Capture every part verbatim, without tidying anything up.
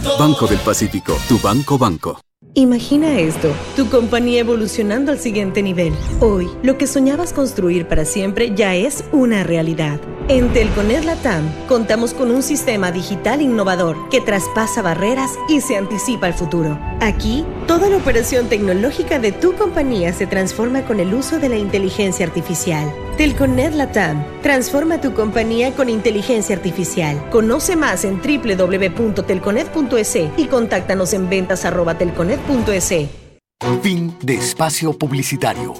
Banco del Pacífico, tu banco banco. Imagina esto, tu compañía evolucionando al siguiente nivel. Hoy, lo que soñabas construir para siempre ya es una realidad. En Telconet Latam, contamos con un sistema digital innovador que traspasa barreras y se anticipa al futuro. Aquí, toda la operación tecnológica de tu compañía se transforma con el uso de la inteligencia artificial. Telconet Latam, transforma tu compañía con inteligencia artificial. Conoce más en doble u doble u doble u punto telconet punto es y contáctanos en ventas arroba telconet punto es. Fin de espacio publicitario.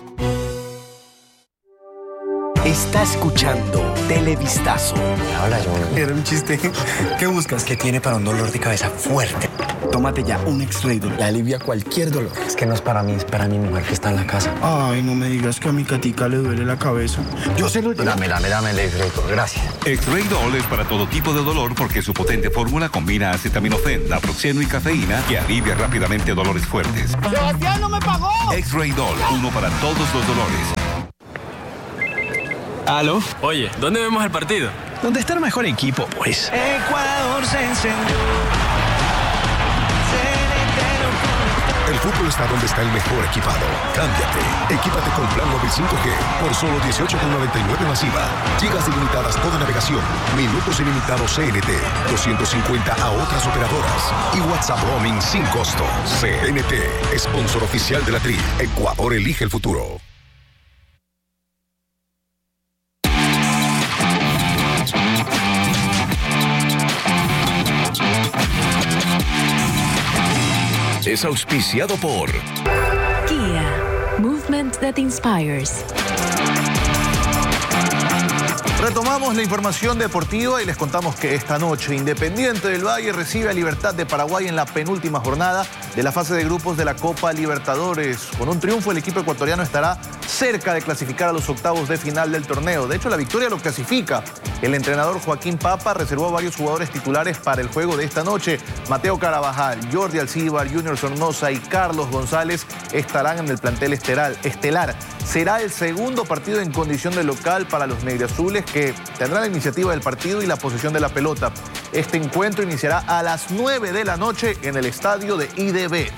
Está escuchando Televistazo. Ahora yo... Era un chiste. ¿Qué buscas? ¿Qué tiene para un dolor de cabeza fuerte? Tómate ya un X-Ray. Le alivia cualquier dolor. Es que no es para mí, es para mi mujer que está en la casa. Ay, no me digas que a mi catica le duele la cabeza. Yo se lo... Dame, dame, dame el X-Ray, gracias. X-Ray Doll es para todo tipo de dolor porque su potente fórmula combina acetaminofén, naproxeno y cafeína que alivia rápidamente dolores fuertes. ¡Sebastián no me pagó! X-Ray Doll, uno para todos los dolores. ¿Aló? Oye, ¿dónde vemos el partido? ¿Dónde está el mejor equipo, pues? Ecuador se encendió. El fútbol está donde está el mejor equipado. Cámbiate. Equípate con plan móvil cinco G por solo dieciocho con noventa y nueve masiva. Gigas ilimitadas toda navegación. Minutos ilimitados C N T. doscientos cincuenta a otras operadoras. Y WhatsApp roaming sin costo. C N T. Sponsor oficial de la Tri. Ecuador elige el futuro. Es auspiciado por Kia, movement that inspires. Retomamos la información deportiva y les contamos que esta noche Independiente del Valle recibe a Libertad de Paraguay en la penúltima jornada de la fase de grupos de la Copa Libertadores. Con un triunfo el equipo ecuatoriano estará cerca de clasificar a los octavos de final del torneo. De hecho, la victoria lo clasifica. El entrenador Joaquín Papa reservó a varios jugadores titulares para el juego de esta noche. Mateo Carabajal, Jordi Alcíbar, Junior Sornosa y Carlos González estarán en el plantel estelar. Será el segundo partido en condición de local para los negriazules, que tendrán la iniciativa del partido y la posesión de la pelota. Este encuentro iniciará a las nueve de la noche en el estadio de I D B.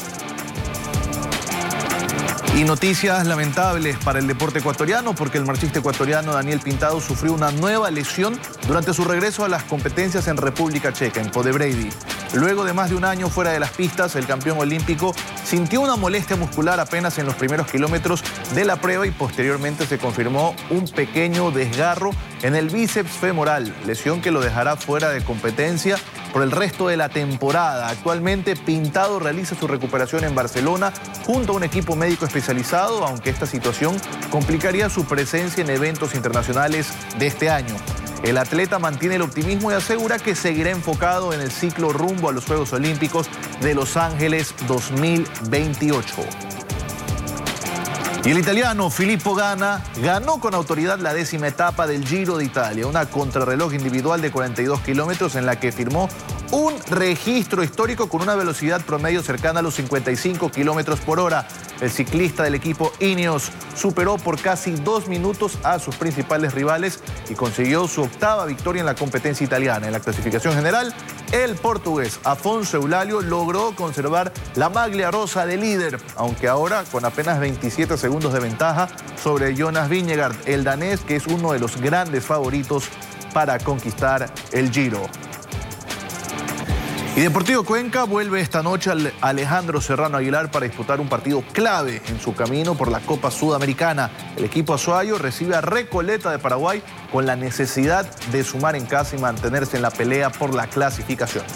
Y noticias lamentables para el deporte ecuatoriano, porque el marchista ecuatoriano Daniel Pintado sufrió una nueva lesión durante su regreso a las competencias en República Checa, en Podebrady. Luego de más de un año fuera de las pistas, el campeón olímpico sintió una molestia muscular apenas en los primeros kilómetros de la prueba y posteriormente se confirmó un pequeño desgarro en el bíceps femoral, lesión que lo dejará fuera de competencia por el resto de la temporada. Actualmente Pintado realiza su recuperación en Barcelona junto a un equipo médico especializado, aunque esta situación complicaría su presencia en eventos internacionales de este año. El atleta mantiene el optimismo y asegura que seguirá enfocado en el ciclo rumbo a los Juegos Olímpicos de Los Ángeles dos mil veintiocho. Y el italiano Filippo Ganna ganó con autoridad la décima etapa del Giro de Italia, una contrarreloj individual de cuarenta y dos kilómetros en la que firmó un registro histórico con una velocidad promedio cercana a los cincuenta y cinco kilómetros por hora. El ciclista del equipo Ineos superó por casi dos minutos a sus principales rivales y consiguió su octava victoria en la competencia italiana. En la clasificación general, el portugués Afonso Eulálio logró conservar la maglia rosa de líder, aunque ahora con apenas veintisiete segundos de ventaja sobre Jonas Vingegaard, el danés, que es uno de los grandes favoritos para conquistar el Giro. Y Deportivo Cuenca vuelve esta noche al Alejandro Serrano Aguilar para disputar un partido clave en su camino por la Copa Sudamericana. El equipo azuayo recibe a Recoleta de Paraguay con la necesidad de sumar en casa y mantenerse en la pelea por la clasificación.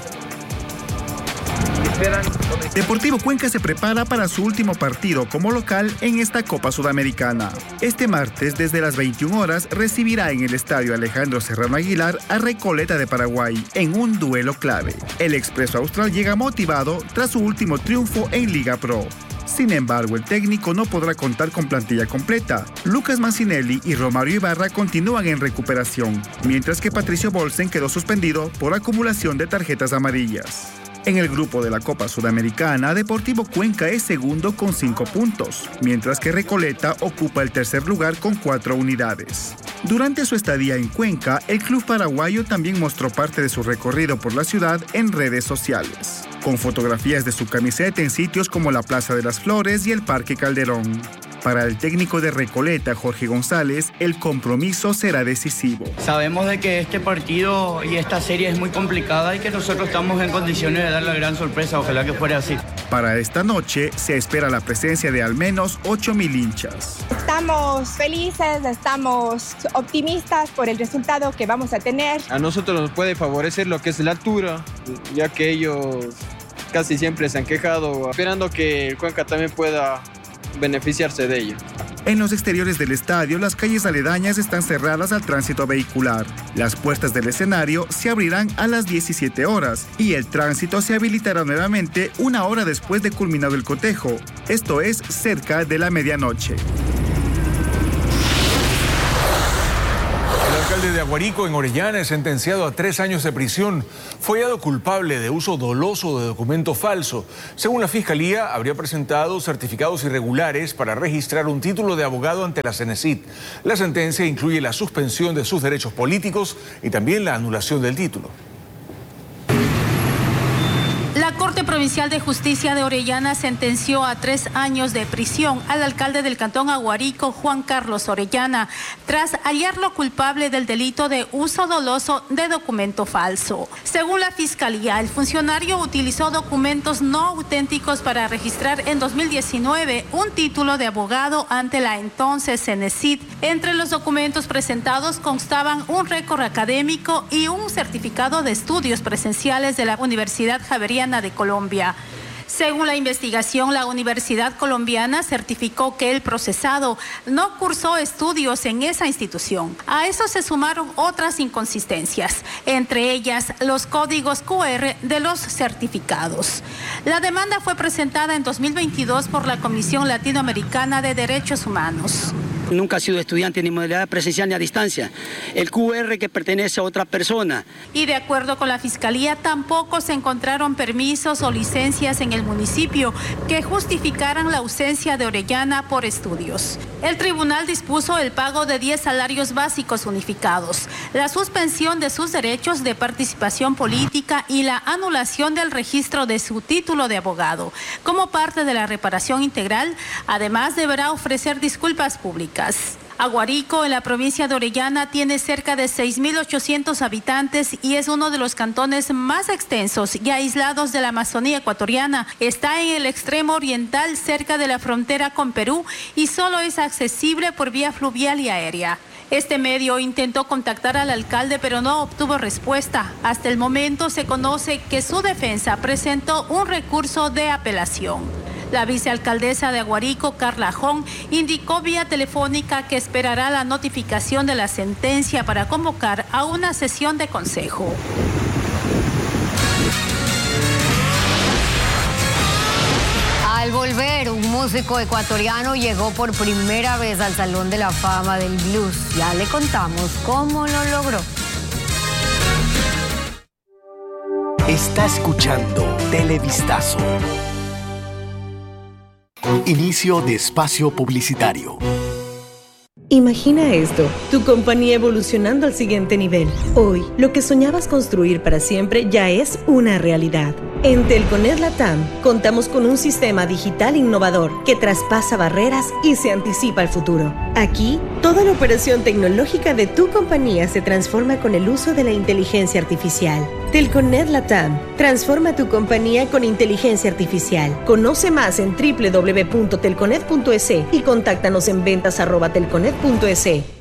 Deportivo Cuenca se prepara para su último partido como local en esta Copa Sudamericana. Este martes, desde las veintiuna horas, recibirá en el estadio Alejandro Serrano Aguilar a Recoleta de Paraguay en un duelo clave. El Expreso Austral llega motivado tras su último triunfo en Liga Pro. Sin embargo, el técnico no podrá contar con plantilla completa. Lucas Mancinelli y Romario Ibarra continúan en recuperación, mientras que Patricio Bolsen quedó suspendido por acumulación de tarjetas amarillas. En el grupo de la Copa Sudamericana, Deportivo Cuenca es segundo con cinco puntos, mientras que Recoleta ocupa el tercer lugar con cuatro unidades. Durante su estadía en Cuenca, el club paraguayo también mostró parte de su recorrido por la ciudad en redes sociales, con fotografías de su camiseta en sitios como la Plaza de las Flores y el Parque Calderón. Para el técnico de Recoleta, Jorge González, el compromiso será decisivo. Sabemos de que este partido y esta serie es muy complicada y que nosotros estamos en condiciones de dar la gran sorpresa, ojalá que fuera así. Para esta noche se espera la presencia de al menos ocho mil hinchas. Estamos felices, estamos optimistas por el resultado que vamos a tener. A nosotros nos puede favorecer lo que es la altura, ya que ellos casi siempre se han quejado, esperando que el Cuenca también pueda beneficiarse de ello. En los exteriores del estadio, las calles aledañas están cerradas al tránsito vehicular. Las puertas del escenario se abrirán a las diecisiete horas y el tránsito se habilitará nuevamente una hora después de culminado el cotejo, esto es cerca de la medianoche. El alcalde de Aguarico, en Orellana, es sentenciado a tres años de prisión. Fue hallado culpable de uso doloso de documento falso. Según la Fiscalía, habría presentado certificados irregulares para registrar un título de abogado ante la Cenecit. La sentencia incluye la suspensión de sus derechos políticos y también la anulación del título. La Corte Provincial de Justicia de Orellana sentenció a tres años de prisión al alcalde del Cantón Aguarico, Juan Carlos Orellana, tras hallarlo culpable del delito de uso doloso de documento falso. Según la Fiscalía, el funcionario utilizó documentos no auténticos para registrar en dos mil diecinueve un título de abogado ante la entonces Cenecit. Entre los documentos presentados constaban un récord académico y un certificado de estudios presenciales de la Universidad Javeriana de Colombia. Según la investigación, la Universidad Colombiana certificó que el procesado no cursó estudios en esa institución. A eso se sumaron otras inconsistencias, entre ellas los códigos cu erre de los certificados. La demanda fue presentada en dos mil veintidós por la Comisión Latinoamericana de Derechos Humanos. Nunca ha sido estudiante ni modalidad presencial ni a distancia. El cu erre que pertenece a otra persona. Y de acuerdo con la Fiscalía, tampoco se encontraron permisos o licencias en el municipio que justificaran la ausencia de Orellana por estudios. El tribunal dispuso el pago de diez salarios básicos unificados, la suspensión de sus derechos de participación política y la anulación del registro de su título de abogado. Como parte de la reparación integral, además deberá ofrecer disculpas públicas. Aguarico, en la provincia de Orellana, tiene cerca de seis mil ochocientos habitantes y es uno de los cantones más extensos y aislados de la Amazonía ecuatoriana. Está en el extremo oriental, cerca de la frontera con Perú, y solo es accesible por vía fluvial y aérea. Este medio intentó contactar al alcalde, pero no obtuvo respuesta. Hasta el momento se conoce que su defensa presentó un recurso de apelación. La vicealcaldesa de Aguarico, Carla Jón, indicó vía telefónica que esperará la notificación de la sentencia para convocar a una sesión de consejo. Al volver, un músico ecuatoriano llegó por primera vez al Salón de la Fama del Blues. Ya le contamos cómo lo logró. Está escuchando Televistazo. Inicio de espacio publicitario. Imagina esto, tu compañía evolucionando al siguiente nivel. Hoy, lo que soñabas construir para siempre ya es una realidad. En Telconet Latam, contamos con un sistema digital innovador que traspasa barreras y se anticipa al futuro. Aquí, toda la operación tecnológica de tu compañía se transforma con el uso de la inteligencia artificial. Telconet Latam, transforma tu compañía con inteligencia artificial. Conoce más en doble u doble u doble u punto telconet punto es y contáctanos en ventas arroba telconet punto es.